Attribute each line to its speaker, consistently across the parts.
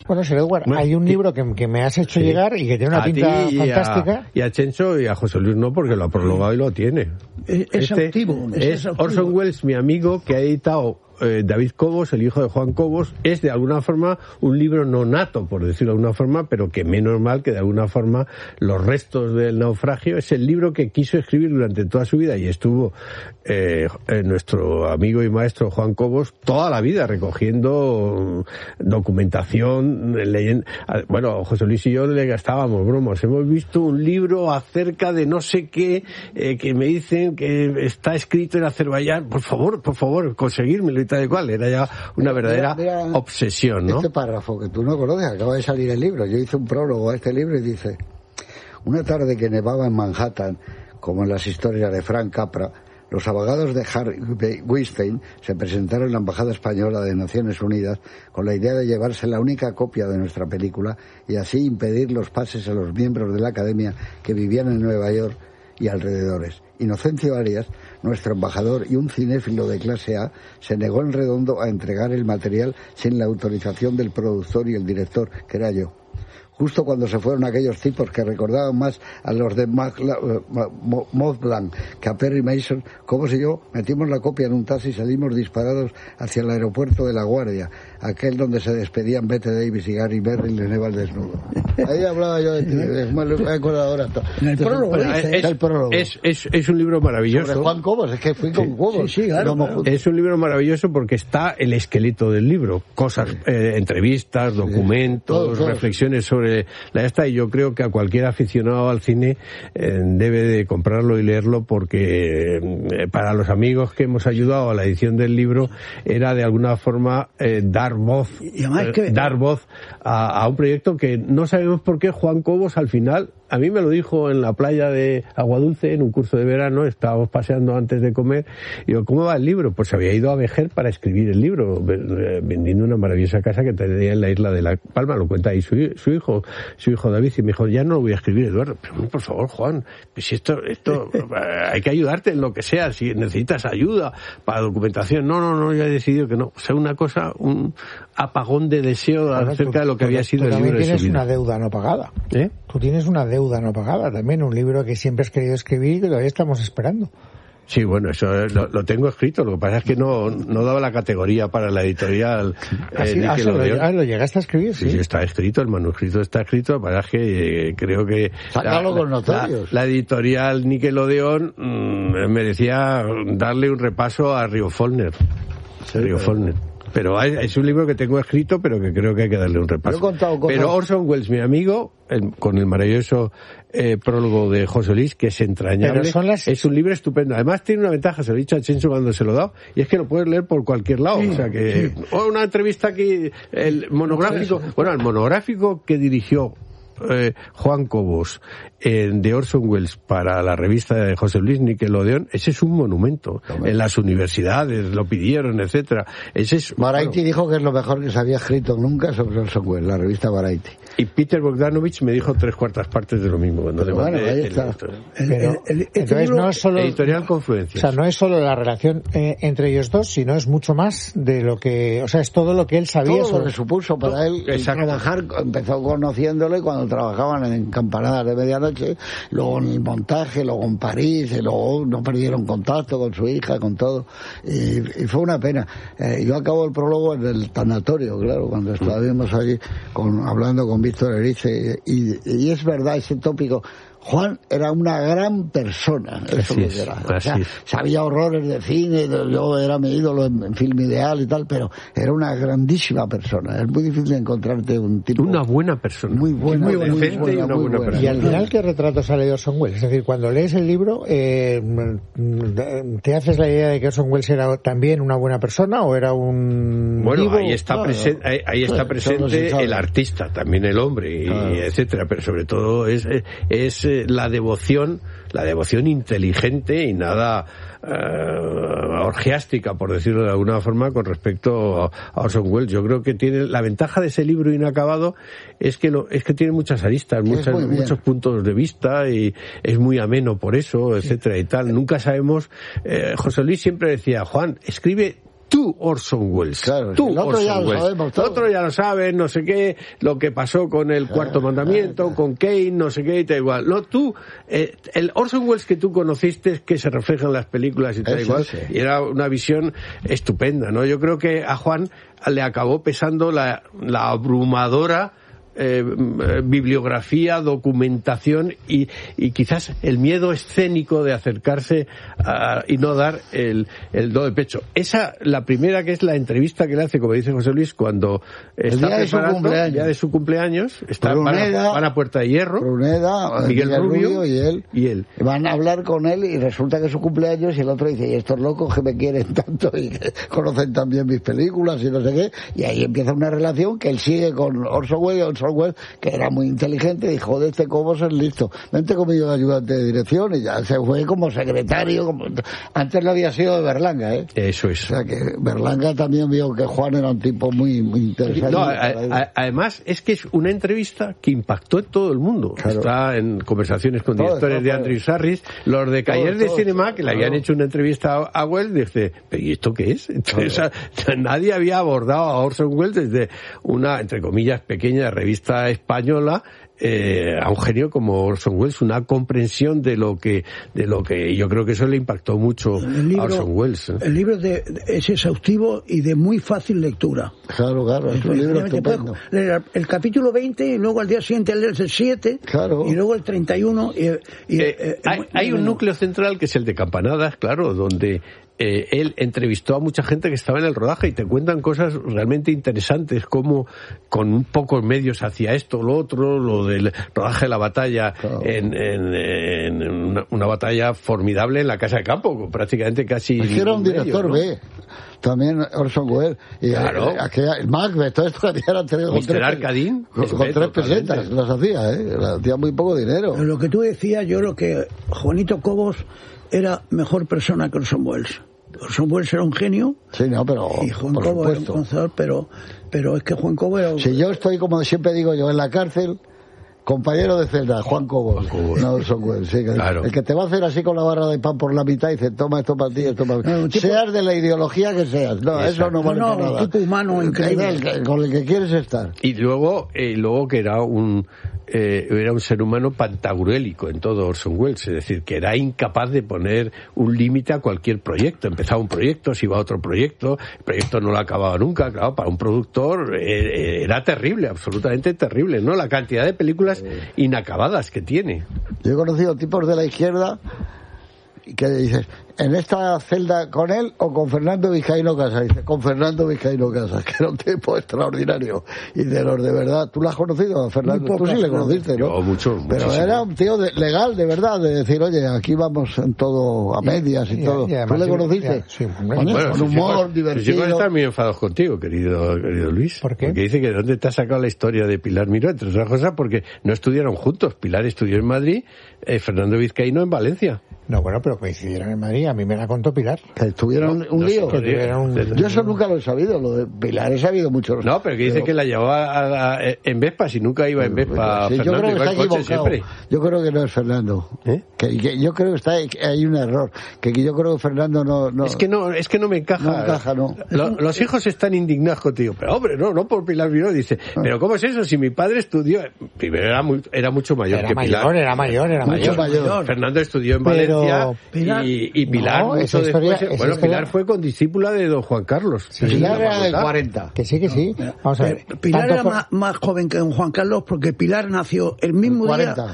Speaker 1: Bueno, Sir Edward, hay un libro que me has hecho llegar y que tiene una pinta fantástica.
Speaker 2: Y a Chencho y a José Luis no, porque lo ha prologado y lo tiene.
Speaker 3: Es activo.
Speaker 2: Es Orson Welles, mi amigo, que ha editado David Cobos, el hijo de Juan Cobos. Es de alguna forma un libro no nato, por decirlo de alguna forma, pero que menos mal que de alguna forma los restos del naufragio. Es el libro que quiso escribir durante toda su vida y estuvo nuestro amigo y maestro Juan Cobos toda la vida recogiendo documentación, leyendo. Bueno, José Luis y yo le gastábamos bromas. Hemos visto un libro acerca de no sé qué, que me dicen que está escrito en Azerbaiyán. Por favor, conseguírmelo y tal y cual. Era ya una verdadera obsesión, ¿no?
Speaker 4: Este párrafo que tú no conoces, acaba de salir el libro. Yo hice un prólogo a este libro y dice: una tarde que nevaba en Manhattan, como en las historias de Frank Capra, los abogados de Harvey Weinstein se presentaron en la Embajada Española de Naciones Unidas con la idea de llevarse la única copia de nuestra película y así impedir los pases a los miembros de la Academia que vivían en Nueva York y alrededores. Inocencio Arias, nuestro embajador y un cinéfilo de clase A, se negó en redondo a entregar el material sin la autorización del productor y el director, que era yo. Justo cuando se fueron aquellos tipos que recordaban más a los de Mont Blanc que a Perry Mason, como si yo metimos la copia en un taxi y salimos disparados hacia el aeropuerto de La Guardia, aquel donde se despedían Bette Davis y Gary Merrill de Neva al desnudo. Ahí hablaba yo de ti, me acuerdo ahora.
Speaker 3: El prólogo,
Speaker 2: es un libro maravilloso.
Speaker 4: Sobre Juan Cobos, es que fui con Cobos.
Speaker 3: Sí, claro.
Speaker 2: Es un libro maravilloso porque está el esqueleto del libro, cosas, entrevistas, documentos, reflexiones sobre y yo creo que a cualquier aficionado al cine debe de comprarlo y leerlo, porque para los amigos que hemos ayudado a la edición del libro era de alguna forma dar voz a un proyecto que no sabemos por qué Juan Cobos al final. A mí me lo dijo en la playa de Aguadulce, en un curso de verano, estábamos paseando antes de comer, y digo, ¿cómo va el libro? Pues había ido a Vejer para escribir el libro, vendiendo una maravillosa casa que tenía en la isla de La Palma, lo cuenta ahí su hijo David, y me dijo, ya no lo voy a escribir, Eduardo. Pero por favor, Juan, pues si esto hay que ayudarte en lo que sea, si necesitas ayuda para documentación. No, ya he decidido que no. O sea, una cosa, un apagón de deseo acerca de lo que había sido el libro de su vida.
Speaker 1: Tú tienes una deuda no pagada. Tú tienes una deuda no pagada también, un libro que siempre has querido escribir y que todavía estamos esperando.
Speaker 2: Sí, bueno, eso lo tengo escrito, lo que pasa es que no daba la categoría para la editorial.
Speaker 1: ¿Lo llegaste a escribir?
Speaker 2: Sí, está escrito, el manuscrito está escrito, lo que pasa es que creo que la editorial Nickelodeon merecía darle un repaso a Rio Follner. Pero es un libro que tengo escrito, pero que creo que hay que darle un repaso. Pero Orson Welles, mi amigo, con el maravilloso prólogo de José Luis, que es entrañable, es un libro estupendo. Además tiene una ventaja, se lo he dicho a Chencho cuando se lo he dado, y es que lo puedes leer por cualquier lado. O sea que una entrevista aquí, el monográfico que dirigió Juan Cobos de Orson Welles para la revista de José Luis Nickelodeon, ese es un monumento. En las universidades lo pidieron, etcétera.
Speaker 4: Variety dijo que es lo mejor que se había escrito nunca sobre Orson Welles, la revista Variety.
Speaker 2: Y Peter Bogdanovich me dijo 3/4 partes de lo mismo cuando le mandé
Speaker 4: ahí está.
Speaker 1: Entonces no es solo
Speaker 2: Editorial Confluencia.
Speaker 1: O sea, no es solo la relación entre ellos dos, sino es mucho más de lo que, o sea, es todo lo que él sabía
Speaker 4: todo lo que supuso para él trabajar. Empezó conociéndolo y cuando trabajaban en campanadas de medianoche, luego en el montaje, luego en París, y luego no perdieron contacto con su hija, con todo, y fue una pena. Yo acabo el prólogo en el tanatorio, claro, cuando estábamos allí hablando con Víctor Erice, y es verdad ese tópico. Juan era una gran persona, sabía horrores de cine, yo era mi ídolo en Film Ideal y tal, pero era una grandísima persona. Es muy difícil encontrarte un tipo...
Speaker 2: Una buena persona.
Speaker 4: Muy buena,
Speaker 2: muy decente y una buena persona.
Speaker 1: Y al final, ¿qué retrato sale de Orson Welles? Es decir, cuando lees el libro, ¿te haces la idea de que Orson Welles era también una buena persona o era un...
Speaker 2: Bueno, vivo? Ahí está presente el artista, también el hombre, y etcétera, pero sobre todo es la devoción inteligente y nada orgiástica, por decirlo de alguna forma, con respecto a Orson Welles. Yo creo que tiene la ventaja de ese libro inacabado es que tiene muchas aristas, muchos puntos de vista, y es muy ameno por eso, etcétera y tal. Nunca sabemos. José Luis siempre decía, Juan, escribe tú, Orson Welles.
Speaker 4: Claro,
Speaker 2: tú,
Speaker 4: el otro ya lo sabemos todo.
Speaker 2: El otro ya lo sabes, no sé qué, lo que pasó con el Cuarto Mandamiento, con Kane, no sé qué, y tal igual. No, tú, el Orson Welles que tú conociste, que se refleja en las películas y tal igual, y era una visión estupenda, ¿no? Yo creo que a Juan le acabó pesando la abrumadora bibliografía, documentación y quizás el miedo escénico de acercarse y no dar el do de pecho. Esa, la primera, que es la entrevista que le hace, como dice José Luis, cuando está preparando el día de su cumpleaños, van a Puerta de Hierro,
Speaker 4: Pruneda,
Speaker 2: Miguel Rubio
Speaker 4: y él. Van a hablar con él y resulta que es su cumpleaños y el otro dice, y estos locos que me quieren tanto y que conocen también mis películas y no sé qué, y ahí empieza una relación que él sigue con Orson Welles, que era muy inteligente, dijo, joder, este Cobos es listo, vente conmigo de ayudante de dirección, y ya se fue como secretario, antes lo había sido de Berlanga,
Speaker 2: Eso es.
Speaker 4: O sea que Berlanga también vio que Juan era un tipo muy interesante.
Speaker 2: No, además es que es una entrevista que impactó en todo el mundo. Claro. Está en conversaciones con directores de Andrew Sarris, los de Cahiers de Cinema, que le habían hecho una entrevista a Welles, dice, ¿pero y esto qué es? Entonces, nadie había abordado a Orson Welles desde una, entre comillas, pequeña revista española, a un genio como Orson Welles, una comprensión de lo que yo creo que eso le impactó mucho a Orson Welles.
Speaker 3: El libro es exhaustivo y de muy fácil lectura.
Speaker 4: Claro, es un libro estupendo.
Speaker 3: Leer el capítulo 20 y luego al día siguiente leer el 7 y luego el 31.
Speaker 2: Hay un núcleo central que es el de Campanadas, claro, donde él entrevistó a mucha gente que estaba en el rodaje y te cuentan cosas realmente interesantes, como con un pocos medios hacía esto, lo otro, lo del rodaje de la batalla, en una batalla formidable en la Casa de Campo, prácticamente casi...
Speaker 4: Era un director B, también Orson Welles, y el Macbeth, todo esto que eran
Speaker 2: Mr. Arkadin,
Speaker 4: con 3 pesetas las hacía muy poco dinero.
Speaker 3: Lo que tú decías, yo lo que Juanito Cobos era mejor persona que Orson Welles. Orson Welles era un genio.
Speaker 4: Sí, no, pero
Speaker 3: y Juan Cobos era un conocedor, pero es que Juan Cobos era...
Speaker 4: Si yo estoy, como siempre digo yo, en la cárcel, compañero de celda, Juan Cobos. No Orson Welles, sí,
Speaker 2: claro.
Speaker 4: El que te va a hacer así con la barra de pan por la mitad y dice, toma esto para ti, esto para ti. No, seas de la ideología que seas. No, eso no vale para nada.
Speaker 3: Un tipo humano increíble.
Speaker 4: Con el que quieres estar.
Speaker 2: Y luego que era un ser humano pantagruélico en todo Orson Welles, es decir, que era incapaz de poner un límite a cualquier proyecto. Empezaba un proyecto, se iba a otro proyecto, el proyecto no lo acababa nunca. Claro, para un productor era terrible, absolutamente terrible, ¿no? La cantidad de películas inacabadas que tiene.
Speaker 4: Yo he conocido tipos de la izquierda que dices, ¿en esta celda con él o con Fernando Vizcaíno Casas? Dice, con Fernando Vizcaíno Casas, que era un tipo extraordinario. Y de los de verdad, ¿tú lo has conocido, Fernando? Tú sí le conociste, ¿no?
Speaker 2: Yo, mucho.
Speaker 4: Pero era un tío legal, de verdad, de decir, oye, aquí vamos en todo a medias y todo. ¿Tú le conociste?
Speaker 3: Sí,
Speaker 4: con humor, divertido.
Speaker 2: Yo están muy enfadados contigo, querido Luis.
Speaker 1: ¿Por qué?
Speaker 2: Porque dice que de dónde te has sacado la historia de Pilar Miró, entre otras cosas, porque no estudiaron juntos. Pilar estudió en Madrid, Fernando Vizcaíno en Valencia.
Speaker 1: No, bueno, pero coincidieron en Madrid. A mí me la contó Pilar.
Speaker 4: Que tuvieron un lío. Yo eso nunca lo he sabido. Lo de Pilar he sabido mucho.
Speaker 2: No, pero que dice que la llevaba en Vespa, si nunca iba en Vespa.
Speaker 4: Sí,
Speaker 2: Fernando,
Speaker 4: yo creo que está equivocado. Siempre. Yo creo que no es Fernando. Que yo creo que hay un error. Que yo creo que Fernando no...
Speaker 2: Es que no me encaja.
Speaker 4: No encaja, no.
Speaker 2: Los hijos están indignados contigo. Pero hombre, no por Pilar Miró. Dice, pero ¿cómo es eso? Si mi padre estudió... Primero era mucho mayor que Pilar.
Speaker 1: Era mayor.
Speaker 2: Fernando estudió en Valencia. Y Pilar,
Speaker 1: no,
Speaker 2: mucho después, Pilar fue condiscípula de don Juan Carlos.
Speaker 4: Sí, Pilar era del 40.
Speaker 1: Que sí. Vamos a ver.
Speaker 3: Pilar era más joven que don Juan Carlos porque Pilar nació el mismo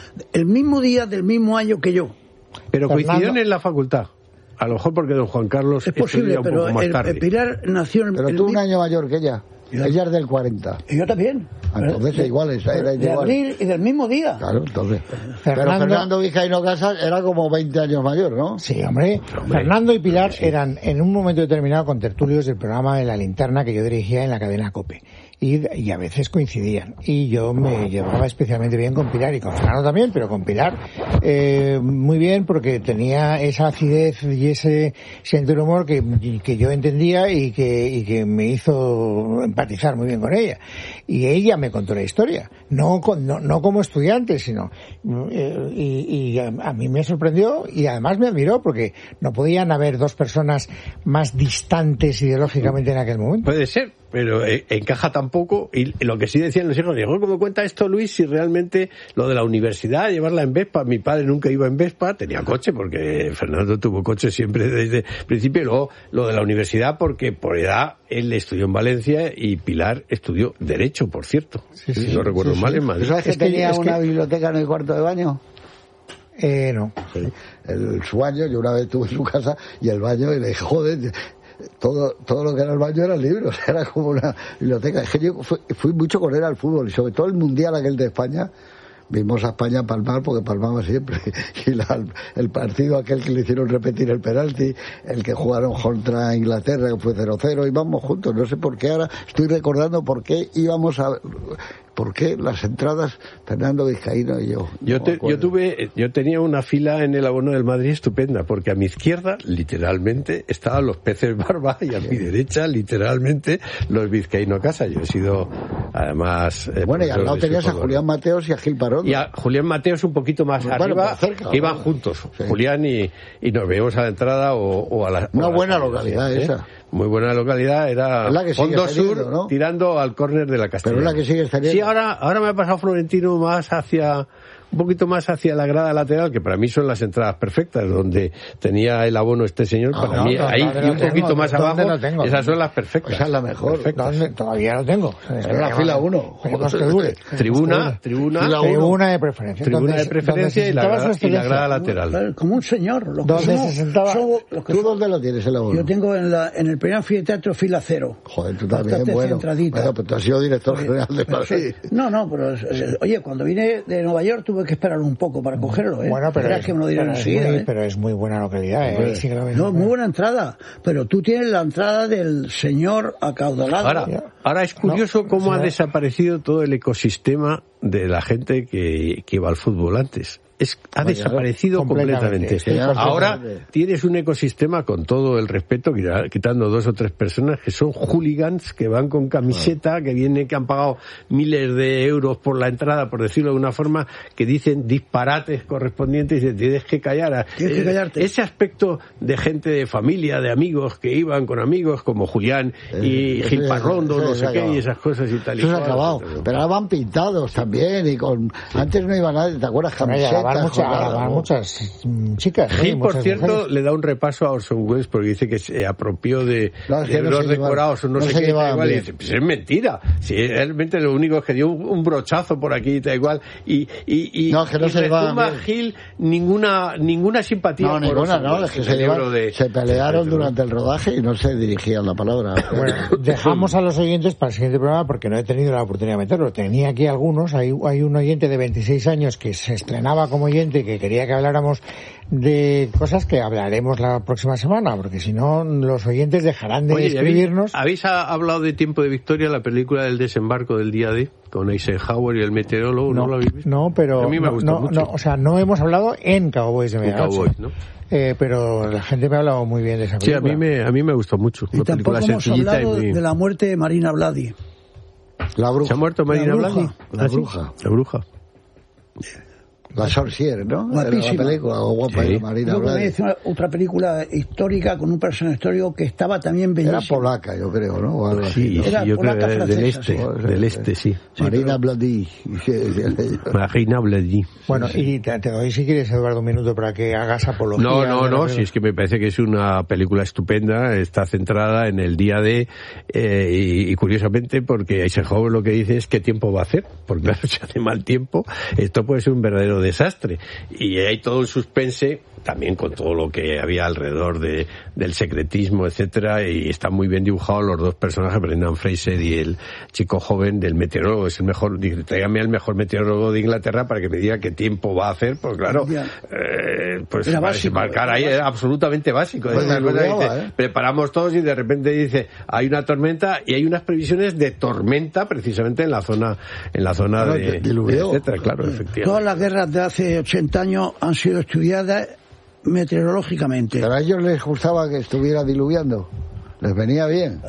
Speaker 3: día del mismo año que yo.
Speaker 2: Pero coincidieron en la facultad. A lo mejor porque don Juan Carlos
Speaker 3: es posible,
Speaker 2: un poco más tarde.
Speaker 3: Pilar nació en
Speaker 4: Pero tú un año mayor que ella. Ella es del 40.
Speaker 3: Y yo también.
Speaker 4: Entonces igual era
Speaker 3: de abril y del mismo día.
Speaker 4: Claro, entonces. Pero Fernando Vizcaíno Casas era como 20 años mayor, ¿no?
Speaker 1: Sí, hombre. Fernando y Pilar eran en un momento determinado contertulios del programa de La Linterna que yo dirigía en la cadena COPE. Y a veces coincidían. Y yo me llevaba especialmente bien con Pilar y con Fernando también, pero con Pilar muy bien porque tenía esa acidez y ese sentido de humor que yo entendía y que me hizo empatizar muy bien con ella. Y ella me contó la historia. No como estudiante, sino... Y a mí me sorprendió y además me admiró porque no podían haber dos personas más distantes ideológicamente en aquel momento.
Speaker 2: Puede ser, pero encaja tampoco. Y lo que sí decían los hijos, digo, ¿cómo cuenta esto Luis si realmente lo de la universidad, llevarla en Vespa? Mi padre nunca iba en Vespa, tenía coche porque Fernando tuvo coche siempre desde el principio, y luego lo de la universidad porque por edad él estudió en Valencia y Pilar estudió Derecho, por cierto, si no recuerdo mal, en Madrid.
Speaker 4: ¿Sabes que tenía una biblioteca en el cuarto de baño?
Speaker 1: No.
Speaker 4: Sí. Su baño, yo una vez estuve en su casa y el baño, y le dije, joder, todo lo que era el baño eran libros, era como una biblioteca. Es que yo fui mucho con él al fútbol, y sobre todo el mundial aquel de España. Vimos a España palmar porque palmaba siempre. Y el partido aquel que le hicieron repetir el penalti, el que jugaron contra Inglaterra, que fue 0-0, íbamos juntos. No sé por qué ahora estoy recordando por qué íbamos a... ¿Por qué las entradas Fernando Vizcaíno y yo?
Speaker 2: Yo tenía una fila en el abono del Madrid estupenda, porque a mi izquierda, literalmente, estaban los peces barba y a mi derecha, literalmente, los Vizcaíno Casa. Yo he sido, además...
Speaker 4: Bueno, y al lado tenías a Julián Mateos y a Gil Parón.
Speaker 2: Y a Julián Mateos un poquito más arriba, cerca, que iban juntos, sí. Julián y nos veíamos a la entrada o a la...
Speaker 4: Una buena localidad esa.
Speaker 2: Muy buena localidad, era Fondo Sur, ¿no? Tirando al córner de la Castellana.
Speaker 4: Pero es la que sigue teniendo.
Speaker 2: Sí, ahora me ha pasado Florentino un poquito más hacia la grada lateral, que para mí son las entradas perfectas, donde tenía el abono este señor, para mí, ahí y un poquito más abajo, esas son las perfectas.
Speaker 4: Esa es la mejor.
Speaker 1: Todavía lo tengo.
Speaker 4: En la fila 1.
Speaker 2: Tribuna
Speaker 1: de preferencia.
Speaker 2: Tribuna de preferencia y la grada lateral.
Speaker 3: Como un señor.
Speaker 1: ¿Dónde se sentaba?
Speaker 4: ¿Tú dónde lo tienes el abono?
Speaker 3: Yo tengo en el primer anfiteatro fila 0.
Speaker 4: Joder, tú también, bueno, pero tú has sido director general de Madrid.
Speaker 3: No, pero oye, cuando vine de Nueva York tuve que esperar un poco para cogerlo, ¿eh?
Speaker 1: Bueno, pero es muy buena localidad, ¿eh? Sí,
Speaker 3: no, muy buena entrada, pero tú tienes la entrada del señor acaudalado.
Speaker 2: Ahora es curioso cómo ha desaparecido todo el ecosistema de la gente que iba al fútbol antes. Ha desaparecido completamente. Ahora tienes un ecosistema, con todo el respeto, quitando 2 o 3 personas que son hooligans, que van con camiseta, que han pagado miles de euros por la entrada, por decirlo de una forma, que dicen disparates correspondientes y tienes que callar.
Speaker 3: Tienes que callarte.
Speaker 2: Ese aspecto de gente de familia, de amigos, que iban con amigos como Julián y Gil Parrondo, no sé qué, y esas cosas y tal.
Speaker 4: Eso se ha acabado. Pero ahora van pintados también, y antes no iba nadie, ¿te acuerdas? Camiseta.
Speaker 1: Muchas chicas.
Speaker 2: Gil, por cierto, mujeres. Le da un repaso a Orson Welles porque dice que se apropió de los decorados o no sé qué, igual, y dice, pues es mentira. Si realmente lo único es que dio un brochazo por aquí y tal igual, y Gil ninguna simpatía por
Speaker 4: ninguna, no, es que se pelearon durante el rodaje y no se dirigían la palabra.
Speaker 1: Bueno, dejamos a los oyentes para el siguiente programa porque no he tenido la oportunidad de meterlo. Tenía aquí algunos, hay un oyente de 26 años que se estrenaba como oyente, que quería que habláramos de cosas que hablaremos la próxima semana, porque si no los oyentes dejarán de escribirnos.
Speaker 2: ¿Habéis hablado de Tiempo de Victoria, la película del desembarco del día D, con Eisenhower y el meteorólogo? ¿No lo habéis visto?
Speaker 1: No, pero
Speaker 2: a mí me gustó mucho.
Speaker 1: O sea, no hemos hablado en Cowboys de Medianoche. ¿No? Pero la gente me ha hablado muy bien de esa película.
Speaker 2: Sí, a mí me gustó mucho.
Speaker 3: Y tampoco hemos hablado de la muerte de Marina Bladi.
Speaker 4: La bruja.
Speaker 2: ¿Se ha muerto Marina Bladi?
Speaker 4: La bruja.
Speaker 2: La bruja.
Speaker 4: La Sorcière, ¿no?
Speaker 3: Guapísima.
Speaker 4: La película guapa de Marina Bladi.
Speaker 3: Otra película histórica con un personaje histórico que estaba también bellísimo.
Speaker 4: Era polaca, yo creo, ¿no? O algo
Speaker 2: así, ¿no?
Speaker 3: Era
Speaker 2: yo
Speaker 3: polaca
Speaker 2: creo
Speaker 3: francesa,
Speaker 2: del este, sí.
Speaker 4: Marina Bladi.
Speaker 2: Marina Bladi.
Speaker 1: Bueno, y te doy, si quieres, Eduardo, un minuto para que hagas apología.
Speaker 2: No, si es que me parece que es una película estupenda, está centrada en el día D, y curiosamente, porque Eisenhower lo que dice es qué tiempo va a hacer, porque claro, si hace mal tiempo, esto puede ser un verdadero desastre. Y hay todo un suspense, también con todo lo que había alrededor del secretismo, etcétera, y están muy bien dibujados los dos personajes, Brendan Fraser y el chico joven del meteorólogo. Es el mejor, tráigame al mejor meteorólogo de Inglaterra para que me diga qué tiempo va a hacer, pues claro, pues
Speaker 3: era básico,
Speaker 2: marcar ahí era absolutamente básico.
Speaker 4: Pues
Speaker 2: dice, preparamos todos y de repente dice, hay una tormenta, y hay unas previsiones de tormenta precisamente en la zona de etcétera, claro, efectivamente.
Speaker 3: Todas las guerras de hace 80 años han sido estudiadas meteorológicamente.
Speaker 4: Pero a ellos les gustaba que estuviera diluviando. Les venía bien.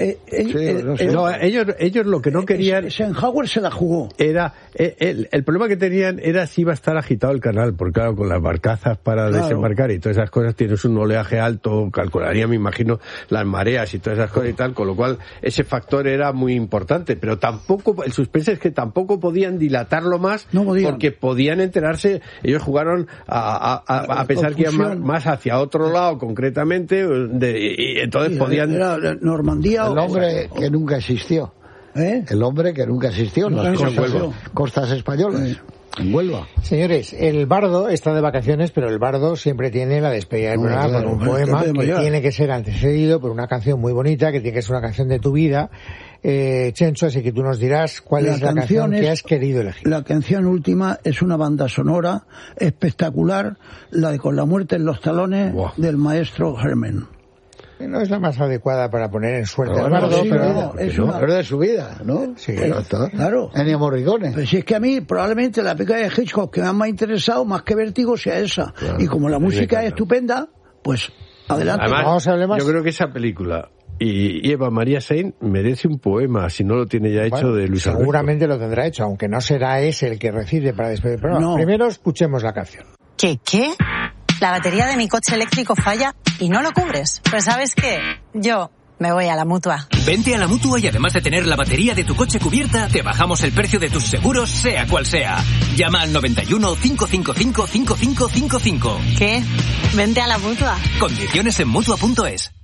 Speaker 2: Ellos lo que no querían...
Speaker 3: Eisenhower se la jugó.
Speaker 2: Era el problema que tenían era si iba a estar agitado el canal, porque claro, con las barcazas para desembarcar y todas esas cosas tienes un oleaje alto, calcularía, me imagino, las mareas y todas esas cosas y tal, con lo cual ese factor era muy importante, pero tampoco, el suspense es que tampoco podían dilatarlo más, porque podían enterarse, ellos jugaron a pensar que iban más hacia otro lado concretamente, y entonces podían...
Speaker 3: Era Normandía.
Speaker 4: El hombre que nunca existió. El hombre que nunca existió en las costas españolas. En Huelva.
Speaker 1: Señores, el bardo está de vacaciones, pero el bardo siempre tiene la despedida del programa con un poema que tiene que ser antecedido por una canción muy bonita, que tiene que ser una canción de tu vida, Chencho, así que tú nos dirás cuál es la canción que has querido elegir.
Speaker 3: La canción última es una banda sonora espectacular, la de Con la muerte en los talones del maestro Hermen.
Speaker 1: No es la más adecuada para poner en suerte al bardo,
Speaker 4: pero de su vida, ¿no?
Speaker 1: Sí,
Speaker 3: claro.
Speaker 4: Ennio Morricone.
Speaker 3: Pero si es que a mí, probablemente la película de Hitchcock que me ha interesado, más que Vértigo, sea esa. Claro. Y como la música es estupenda, pues adelante.
Speaker 2: Además,
Speaker 1: vamos a hablar más.
Speaker 2: Yo creo que esa película y Eva María Saint merece un poema, si no lo tiene ya hecho, de Luis Alberto.
Speaker 1: Seguramente lo tendrá hecho, aunque no será ese el que recibe para despedir el programa. Primero escuchemos la canción.
Speaker 5: ¿Qué? La batería de mi coche eléctrico falla y no lo cubres. Pues ¿sabes qué? Yo me voy a la Mutua.
Speaker 6: Vente a la Mutua y además de tener la batería de tu coche cubierta, te bajamos el precio de tus seguros, sea cual sea. Llama al 91 555 5555.
Speaker 5: ¿Qué? Vente a la Mutua.
Speaker 6: Condiciones en Mutua.es.